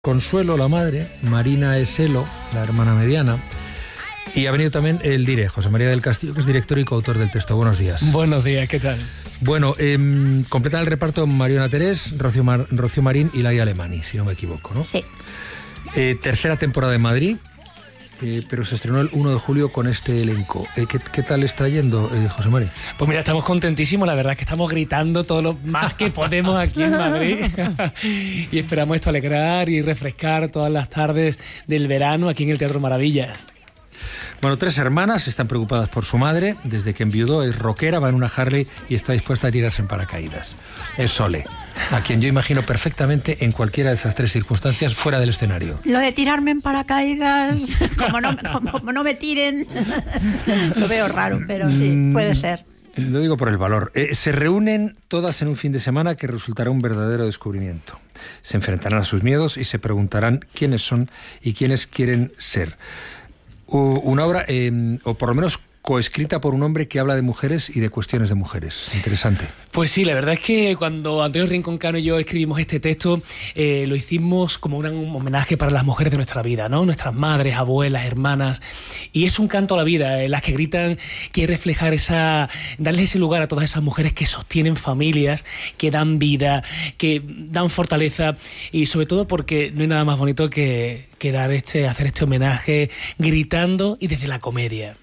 Consuelo, la madre, Marina Eselo, la hermana mediana, y ha venido también el Dire, José María del Castillo, que es director y coautor del texto. Buenos días. Buenos días, ¿qué tal? Bueno, completan el reparto Mariona Terés, Rocío Marín y Laia Alemany, si no me equivoco, ¿no? Sí. Tercera temporada en Madrid, pero se estrenó el 1 de julio con este elenco. ¿Qué tal está yendo, José María? Pues mira, estamos contentísimos, la verdad es que estamos gritando todo lo más que podemos aquí en Madrid y esperamos esto alegrar y refrescar todas las tardes del verano aquí en el Teatro Maravilla. Bueno, 3 hermanas están preocupadas por su madre. Desde que enviudó es rockera, va en una Harley y está dispuesta a tirarse en paracaídas. Es Sole, a quien yo imagino perfectamente en cualquiera de esas 3 circunstancias fuera del escenario. Lo de tirarme en paracaídas, como no me tiren, lo veo raro, pero sí, puede ser. Lo digo por el valor. Se reúnen todas en un fin de semana que resultará un verdadero descubrimiento. Se enfrentarán a sus miedos y se preguntarán quiénes son y quiénes quieren ser. Una obra, o por lo menos coescrita por un hombre que habla de mujeres y de cuestiones de mujeres. Interesante. Pues sí, la verdad es que cuando Antonio Rincón Cano y yo escribimos este texto, lo hicimos como un homenaje para las mujeres de nuestra vida, ¿no? Nuestras madres, abuelas, hermanas. Y es un canto a la vida, las que gritan, que reflejar darles ese lugar a todas esas mujeres que sostienen familias, que dan vida, que dan fortaleza, y sobre todo porque no hay nada más bonito que hacer este homenaje gritando y desde la comedia.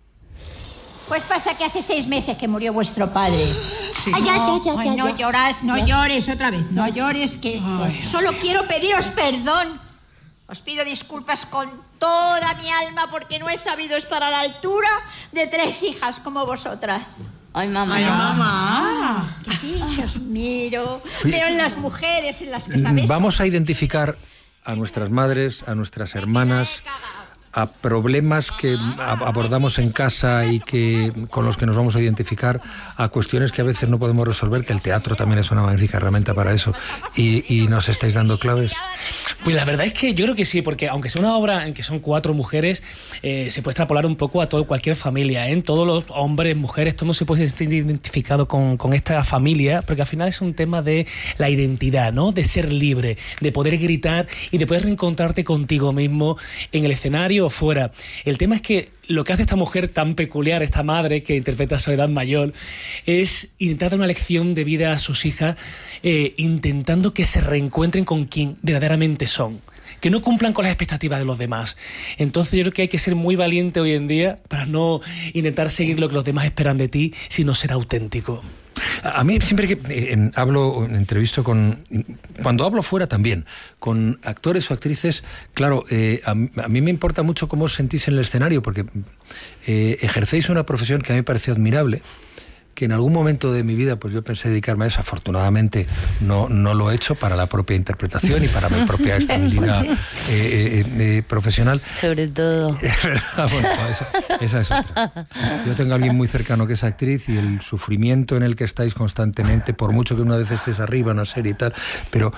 Pues pasa que hace 6 meses que murió vuestro padre. Sí. Ay, ya. No llores otra vez. No llores, que solo quiero pediros perdón. Os pido disculpas con toda mi alma porque no he sabido estar a la altura de 3 hijas como vosotras. Ay, mamá. Ay, mamá. Que sí, que os miro. Pero en las mujeres, en las que sabéis... Vamos a identificar a nuestras madres, a nuestras hermanas, a problemas que abordamos en casa y con los que nos vamos a identificar, a cuestiones que a veces no podemos resolver, que el teatro también es una magnífica herramienta para eso, y nos estáis dando claves. Pues la verdad es que yo creo que sí, porque aunque sea una obra en que son 4 mujeres, se puede extrapolar un poco a cualquier familia, ¿eh? Todos los hombres, mujeres, todo se puede sentir identificado con esta familia, porque al final es un tema de la identidad, ¿no? De ser libre, de poder gritar y de poder reencontrarte contigo mismo en el escenario o fuera. El tema es que lo que hace esta mujer tan peculiar, esta madre que interpreta a Soledad Mayol, es intentar dar una lección de vida a sus hijas, intentando que se reencuentren con quien verdaderamente son, que no cumplan con las expectativas de los demás. Entonces yo creo que hay que ser muy valiente hoy en día para no intentar seguir lo que los demás esperan de ti, sino ser auténtico. A mí siempre que entrevisto cuando hablo fuera también, con actores o actrices, claro, a mí me importa mucho cómo os sentís en el escenario, porque ejercéis una profesión que a mí me parece admirable, que en algún momento de mi vida pues yo pensé dedicarme a eso. Afortunadamente no lo he hecho, para la propia interpretación y para mi propia estabilidad profesional. Sobre todo. Bueno, esa es otra. Yo tengo a alguien muy cercano que es actriz, y el sufrimiento en el que estáis constantemente, por mucho que una vez estés arriba en una serie y tal, pero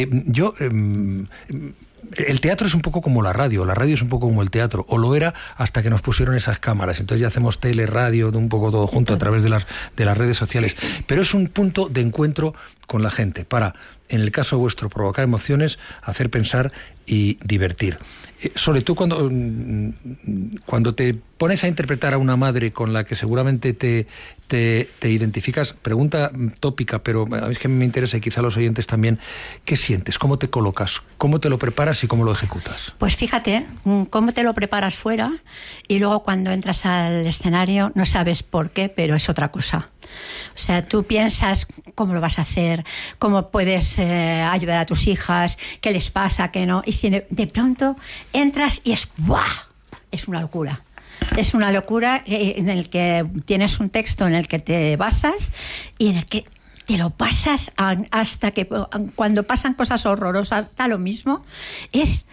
el teatro es un poco como la radio es un poco como el teatro, o lo era hasta que nos pusieron esas cámaras. Entonces ya hacemos tele, radio, un poco todo junto a través de las redes sociales. Pero es un punto de encuentro con la gente para, en el caso vuestro, provocar emociones, hacer pensar y divertir. Sobre todo cuando te pones a interpretar a una madre con la que seguramente te identificas, pregunta tópica, pero a mí es que me interesa, y quizá a los oyentes también, ¿qué sientes? ¿Cómo te colocas? ¿Cómo te lo preparas y cómo lo ejecutas? Pues fíjate, cómo te lo preparas fuera, y luego cuando entras al escenario no sabes por qué, pero es otra cosa. O sea, tú piensas cómo lo vas a hacer, cómo puedes ayudar a tus hijas, qué les pasa, qué no, y si de pronto entras y es ¡buah! Es una locura. Es una locura en el que tienes un texto en el que te basas y en el que te lo pasas hasta que cuando pasan cosas horrorosas da lo mismo. Es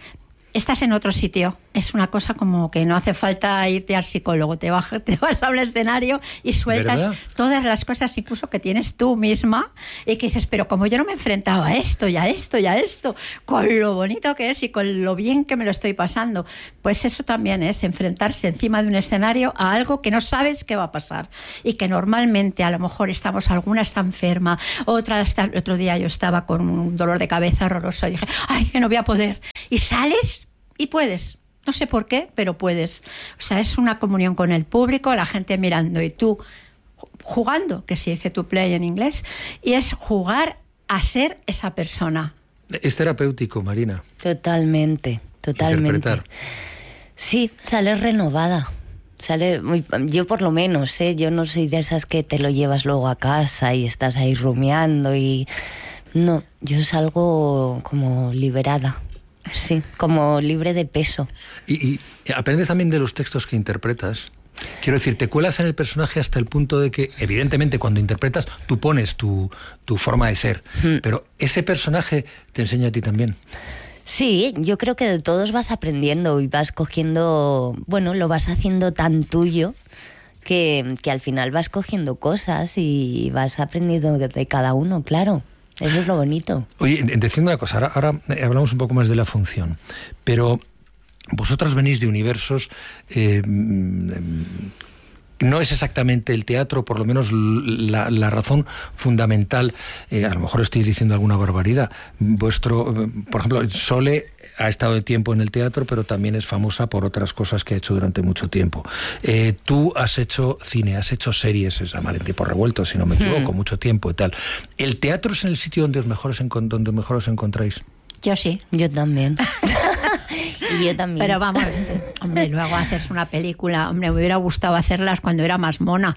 estás en otro sitio. Es una cosa como que no hace falta irte al psicólogo. Te vas a un escenario y sueltas ¿verdad? todas las cosas incluso que tienes tú misma y que dices, pero como yo no me enfrentaba a esto y a esto y a esto, con lo bonito que es y con lo bien que me lo estoy pasando, pues eso también es enfrentarse encima de un escenario a algo que no sabes qué va a pasar y que normalmente a lo mejor alguna está enferma, el otro día yo estaba con un dolor de cabeza horroroso y dije, ay, que no voy a poder. Y sales y puedes. No sé por qué, pero puedes. O sea, es una comunión con el público, la gente mirando y tú jugando, que se dice to play en inglés, y es jugar a ser esa persona. Es terapéutico, Marina. Totalmente. Interpretar. Sí, sales renovada. Yo por lo menos, yo no soy de esas que te lo llevas luego a casa y estás ahí rumiando y... No, yo salgo como liberada. Sí, como libre de peso. Y aprendes también de los textos que interpretas. Quiero decir, te cuelas en el personaje hasta el punto de que, evidentemente, cuando interpretas, tú pones tu forma de ser. Pero ese personaje te enseña a ti también. Sí, yo creo que de todos vas aprendiendo y vas cogiendo... Bueno, lo vas haciendo tan tuyo que al final vas cogiendo cosas y vas aprendiendo de cada uno, claro. Eso es lo bonito. Oye, decidme una cosa, ahora hablamos un poco más de la función, pero vosotros venís de universos... no es exactamente el teatro, por lo menos la razón fundamental, a lo mejor estoy diciendo alguna barbaridad, por ejemplo, Sole ha estado de tiempo en el teatro, pero también es famosa por otras cosas que ha hecho durante mucho tiempo. Tú has hecho cine, has hecho series, es Amar en tiempo revuelto, si no me equivoco, mucho tiempo y tal. ¿El teatro es en el sitio donde mejor os encontráis? Yo sí. Yo también. Y yo también. Pero vamos, hombre, luego haces una película, hombre, me hubiera gustado hacerlas cuando era más mona.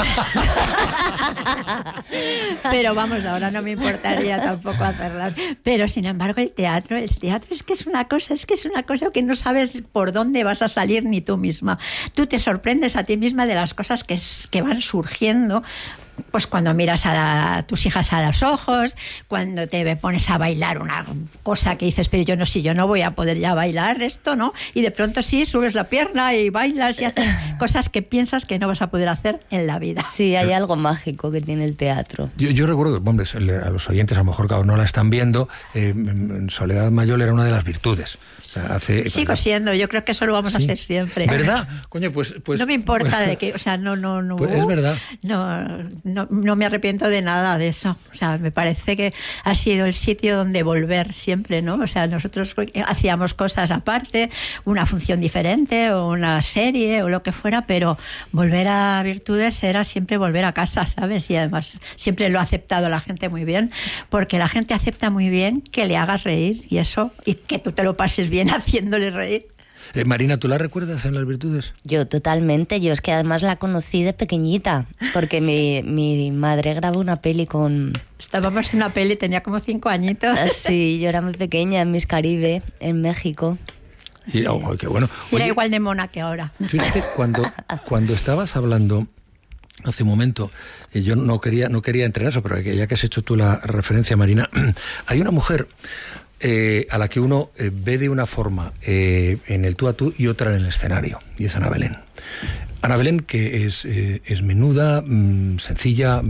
Pero vamos, ahora no me importaría tampoco hacerlas. Pero sin embargo el teatro es que es una cosa que no sabes por dónde vas a salir ni tú misma. Tú te sorprendes a ti misma de las cosas que van surgiendo. Pues cuando miras a tus hijas a los ojos, cuando te pones a bailar una cosa que dices, pero yo no voy a poder ya bailar esto, ¿no? Y de pronto sí, subes la pierna y bailas y haces cosas que piensas que no vas a poder hacer en la vida. Sí, hay algo mágico que tiene el teatro. Yo recuerdo, hombre, a los oyentes a lo mejor no la están viendo, Soledad Mayol era una de las virtudes. O sea, sigo siendo, yo creo que eso lo vamos a ser siempre. ¿Verdad? Coño, pues no me importa de que, o sea, no. Pues es verdad. No me arrepiento de nada de eso. O sea, me parece que ha sido el sitio donde volver siempre, ¿no? O sea, nosotros hacíamos cosas aparte, una función diferente o una serie o lo que fuera, pero volver a Virtudes era siempre volver a casa, ¿sabes? Y además siempre lo ha aceptado la gente muy bien, porque la gente acepta muy bien que le hagas reír y eso, y que tú te lo pases bien haciéndole reír. Marina, ¿tú la recuerdas en Las Virtudes? Yo totalmente, yo es que además la conocí de pequeñita, porque sí. mi madre grabó una peli con... Estábamos en una peli, tenía como 5 añitos. Sí, yo era muy pequeña en Miss Caribe, en México. Y, qué bueno. Era igual de mona que ahora. Fíjate, cuando estabas hablando hace un momento, yo no quería entrar en eso, pero ya que has hecho tú la referencia, Marina, hay una mujer... a la que uno ve de una forma en el tú a tú y otra en el escenario, y es Ana Belén. Ana Belén, que es menuda, sencilla,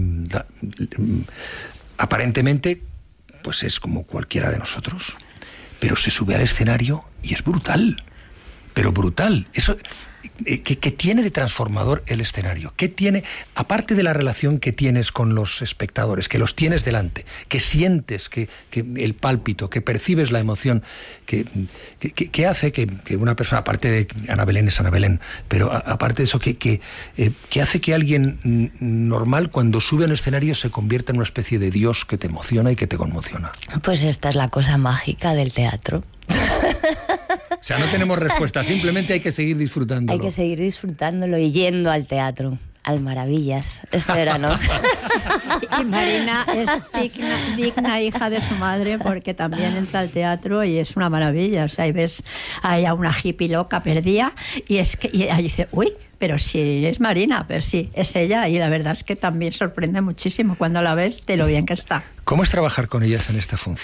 aparentemente pues es como cualquiera de nosotros, pero se sube al escenario y es brutal, pero brutal. Eso... ¿Qué tiene de transformador el escenario? ¿Qué tiene, aparte de la relación que tienes con los espectadores, que los tienes delante, que sientes que el pálpito, que percibes la emoción, que hace que una persona, aparte de Ana Belén es Ana Belén, pero aparte de eso, que hace que alguien normal cuando sube al escenario se convierta en una especie de Dios que te emociona y que te conmociona? Pues esta es la cosa mágica del teatro. O sea, no tenemos respuesta, simplemente hay que seguir disfrutándolo. Hay que seguir disfrutándolo y yendo al teatro, al Maravillas, este verano. Y Marina es digna hija de su madre, porque también entra al teatro y es una maravilla. O sea, y ves a una hippie loca perdida y ahí dice, uy, pero sí es Marina, pero sí, es ella. Y la verdad es que también sorprende muchísimo cuando la ves de lo bien que está. ¿Cómo es trabajar con ellas en esta función?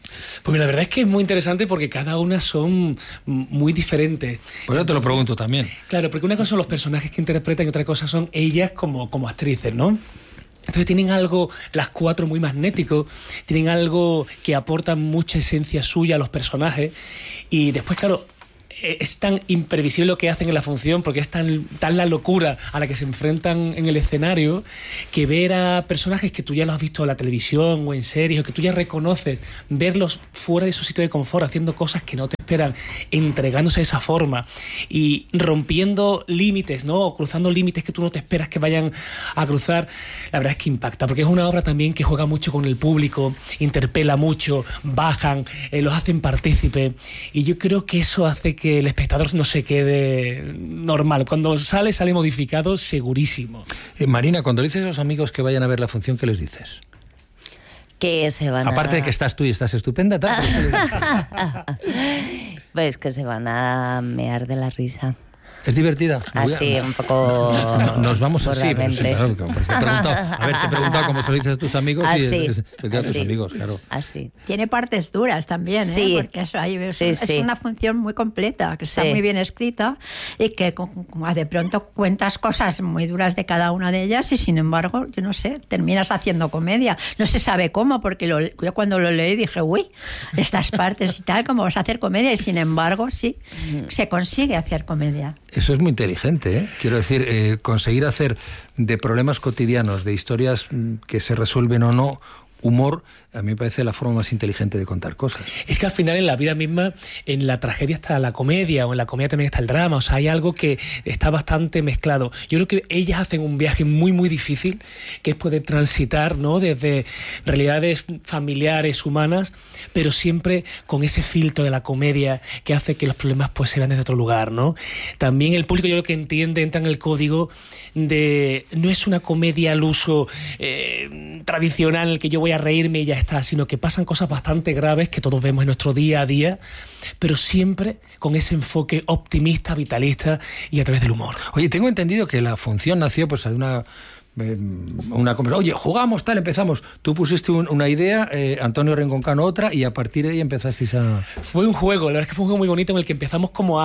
Pues la verdad es que es muy interesante porque cada una son muy diferentes. Pues yo te lo pregunto también. Claro, porque una cosa son los personajes que interpretan y otra cosa son ellas como actrices, ¿no? Entonces tienen algo, las cuatro, muy magnético, tienen algo que aporta mucha esencia suya a los personajes y después, claro, es tan imprevisible lo que hacen en la función porque es tan la locura a la que se enfrentan en el escenario que ver a personajes que tú ya los has visto en la televisión o en series o que tú ya reconoces, verlos fuera de su sitio de confort haciendo cosas que no te esperan, entregándose de esa forma y rompiendo límites, ¿no? O cruzando límites que tú no te esperas que vayan a cruzar, la verdad es que impacta porque es una obra también que juega mucho con el público, interpela mucho, bajan, los hacen partícipe y yo creo que eso hace que el espectador no se quede normal. Cuando sale modificado, segurísimo. Marina, cuando dices a los amigos que vayan a ver la función, ¿qué les dices? Que se van Aparte de que estás tú y estás estupenda, tal. Pues que se van a mear de la risa. ¿Es divertida? Así, un poco... Nos vamos así, pero sí, claro, te he preguntado cómo se lo dices a tus amigos así, y a tus amigos, claro. Así. Tiene partes duras también, sí. Porque eso ahí es una función muy completa, que está muy bien escrita y que como de pronto cuentas cosas muy duras de cada una de ellas y sin embargo, yo no sé, terminas haciendo comedia. No se sabe cómo, porque yo cuando lo leí dije, uy, estas partes y tal, ¿cómo vas a hacer comedia? Y sin embargo, sí, se consigue hacer comedia. Eso es muy inteligente, ¿eh? Quiero decir, conseguir hacer de problemas cotidianos, de historias que se resuelven o no, humor, a mí me parece la forma más inteligente de contar cosas. Es que al final en la vida misma, en la tragedia está la comedia, o en la comedia también está el drama, o sea, hay algo que está bastante mezclado. Yo creo que ellas hacen un viaje muy, muy difícil, que es poder transitar, ¿no?, desde realidades familiares, humanas, pero siempre con ese filtro de la comedia que hace que los problemas pues se vean desde otro lugar, ¿no? También el público, yo creo que entiende, entra en el código de... No es una comedia al uso tradicional en el que yo voy a reírme y ya está, sino que pasan cosas bastante graves que todos vemos en nuestro día a día, pero siempre con ese enfoque optimista, vitalista y a través del humor. Oye, tengo entendido que la función nació pues de una conversación. Oye, jugamos, tal, empezamos. Tú pusiste una idea, Antonio Rengoncano otra, y a partir de ahí empezasteis a... Fue un juego, la verdad es que fue un juego muy bonito en el que empezamos como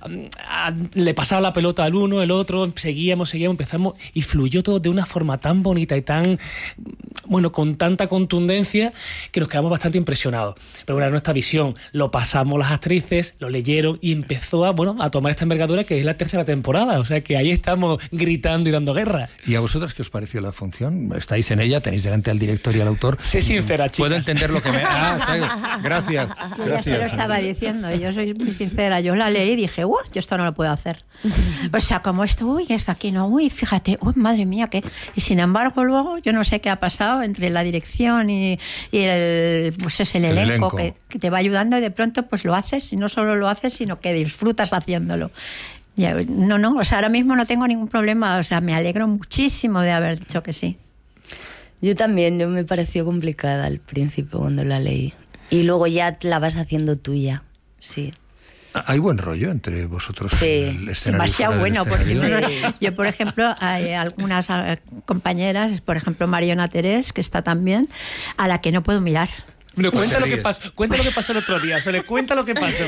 le pasaba la pelota al uno, el otro, seguíamos, empezamos y fluyó todo de una forma tan bonita y tan, bueno, con tanta contundencia que nos quedamos bastante impresionados. Pero bueno, era nuestra visión, lo pasamos las actrices, lo leyeron y empezó a tomar esta envergadura que es la tercera temporada, o sea que ahí estamos gritando y dando guerra. ¿Y a vosotras qué os pareció la función? Estáis en ella, tenéis delante al director y al autor. Sé sincera, chicas. Puedo entender lo que me... Gracias. Yo ya se lo estaba diciendo, yo soy muy sincera. Yo la leí y dije, yo esto no lo puedo hacer. O sea, como esto, esto aquí no, fíjate, madre mía, ¿qué? Y sin embargo, luego, yo no sé qué ha pasado entre la dirección y el elenco que te va ayudando y de pronto pues lo haces, y no solo lo haces, sino que disfrutas haciéndolo. No, o sea, ahora mismo no tengo ningún problema, o sea, me alegro muchísimo de haber dicho que sí. Yo también, me pareció complicada al principio cuando la leí. Y luego ya la vas haciendo tuya, sí. ¿Hay buen rollo entre vosotros? Sí, el escenario, demasiado bueno, porque sí. Yo, por ejemplo, hay algunas compañeras, por ejemplo, Mariona Terés, que está también, a la que no puedo mirar. Bueno, cuenta lo que pasó el otro día. Cuenta lo que pasó.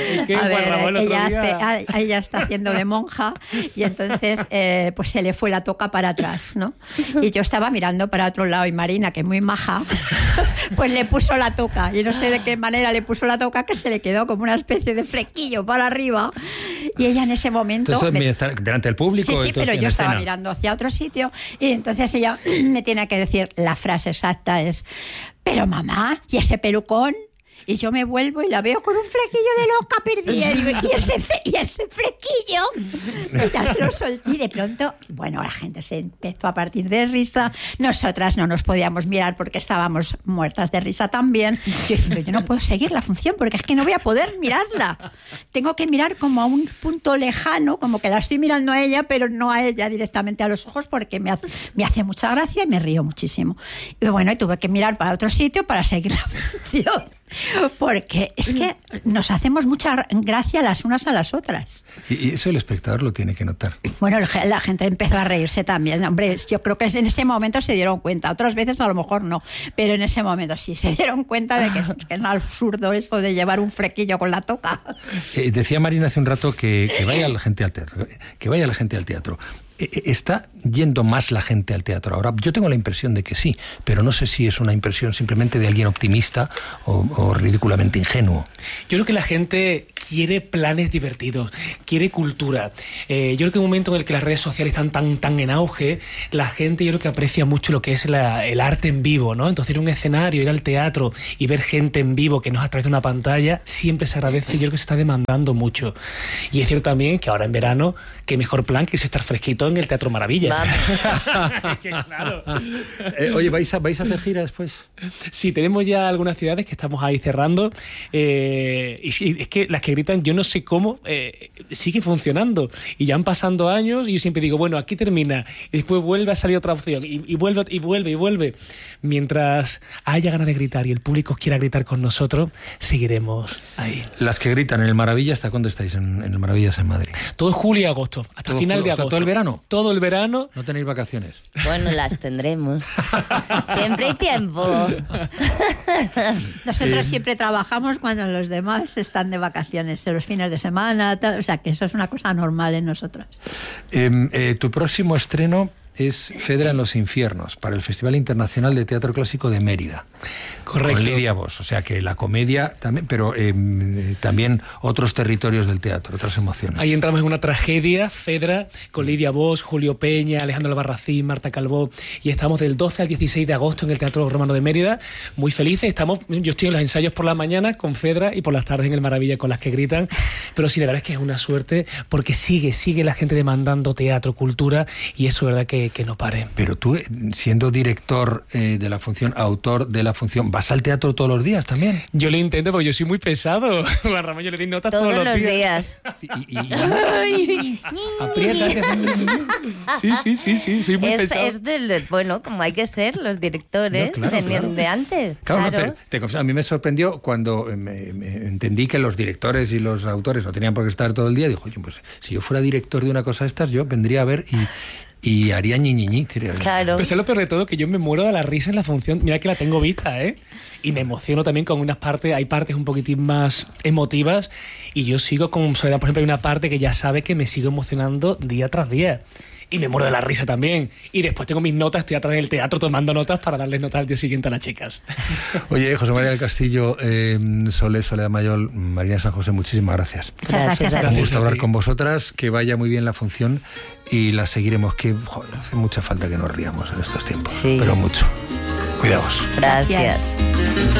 Ella está haciendo de monja y entonces pues se le fue la toca para atrás, ¿no? Y yo estaba mirando para otro lado y Marina, que es muy maja, pues le puso la toca. Y no sé de qué manera le puso la toca, que se le quedó como una especie de flequillo para arriba. Y ella en ese momento... Entonces, delante del público. Sí, pero yo estaba mirando hacia otro sitio y entonces ella me tiene que decir, la frase exacta es... Pero mamá, ¿y ese pelucón? Y yo me vuelvo y la veo con un flequillo de loca perdida. Y digo, ¿y ese flequillo? Y ya se lo solté. Y de pronto, bueno, la gente se empezó a partir de risa. Nosotras no nos podíamos mirar porque estábamos muertas de risa también. Yo diciendo, yo no puedo seguir la función porque es que no voy a poder mirarla. Tengo que mirar como a un punto lejano, como que la estoy mirando a ella, pero no a ella directamente a los ojos porque me hace mucha gracia y me río muchísimo. Y bueno, y tuve que mirar para otro sitio para seguir la función. Porque es que nos hacemos mucha gracia las unas a las otras. Y eso el espectador lo tiene que notar. Bueno, la gente empezó a reírse también. Hombre, yo creo que en ese momento se dieron cuenta. Otras veces a lo mejor no, pero en ese momento sí se dieron cuenta de que es absurdo esto de llevar un flequillo con la toca. Decía Marina hace un rato que vaya la gente al teatro. Que vaya la gente al teatro. ¿Está yendo más la gente al teatro ahora? Yo tengo la impresión de que sí, pero no sé si es una impresión simplemente de alguien optimista o ridículamente ingenuo. Yo creo que la gente quiere planes divertidos, quiere cultura. Yo creo que en un momento en el que las redes sociales están tan en auge, la gente yo creo que aprecia mucho lo que es el arte en vivo, ¿no? Entonces ir a un escenario, ir al teatro y ver gente en vivo que no es a través de una pantalla, siempre se agradece. Yo creo que se está demandando mucho. Y es cierto también que ahora en verano, qué mejor plan que es estar fresquito en el Teatro Maravilla. Claro. Oye, ¿vais a hacer gira después? Sí, tenemos ya algunas ciudades que estamos ahí cerrando. Y es que las que gritan, yo no sé cómo, sigue funcionando. Y ya han pasado años y yo siempre digo, bueno, aquí termina. Y después vuelve a salir otra opción. Y vuelve. Mientras haya ganas de gritar y el público quiera gritar con nosotros, seguiremos ahí. Las que gritan en el Maravilla, ¿hasta cuándo estáis en el Maravillas en Madrid? Todo julio y agosto, hasta final de agosto. ¿Todo el verano? Todo el verano. ¿No tenéis vacaciones? Bueno, las tendremos. Siempre hay tiempo. Nosotros siempre trabajamos cuando los demás están de vacaciones, en los fines de semana, tal, o sea que eso es una cosa normal en nosotros. Tu próximo estreno es Fedra en los infiernos, para el Festival Internacional de Teatro Clásico de Mérida. Correcto. Con Lidia Bosch, o sea que la comedia también, pero también otros territorios del teatro, otras emociones. Ahí entramos en una tragedia, Fedra, con Lidia Bosch, Julio Peña, Alejandro Albarracín, Marta Calvó, y estamos del 12 al 16 de agosto en el Teatro Romano de Mérida, muy felices. Yo estoy en los ensayos por la mañana con Fedra y por las tardes en el Maravilla con las que gritan, pero sí, la verdad es que es una suerte porque sigue la gente demandando teatro, cultura, y eso es verdad que no pare. Pero tú, siendo director de la función, autor de la función, ¿vas al teatro todos los días también? Yo lo intento porque yo soy muy pesado. A Ramón yo le doy notas todos los días. Apriétate. Sí, soy muy pesado. Bueno, como hay que ser los directores, no, claro. De antes. Claro. A mí me sorprendió cuando me entendí que los directores y los autores no tenían por qué estar todo el día. Dijo, oye, pues si yo fuera director de una cosa de estas, yo vendría a ver y haría ñiñiñi. Claro. Pues es lo peor de todo, que yo me muero de la risa en la función. Mira que la tengo vista, ¿eh? Y me emociono también con unas partes, hay partes un poquitín más emotivas y yo sigo con Soledad, por ejemplo, hay una parte que ya sabe que me sigo emocionando día tras día. Y me muero de la risa también. Y después tengo mis notas, estoy atrás del teatro tomando notas para darles notas al día siguiente a las chicas. Oye, José María del Castillo, Soledad Mayol, Marina San José, muchísimas gracias. Muchas gracias a ti. Un gusto hablar con vosotras, que vaya muy bien la función y la seguiremos, que hace mucha falta que nos riamos en estos tiempos, pero mucho. Cuidaos. Gracias.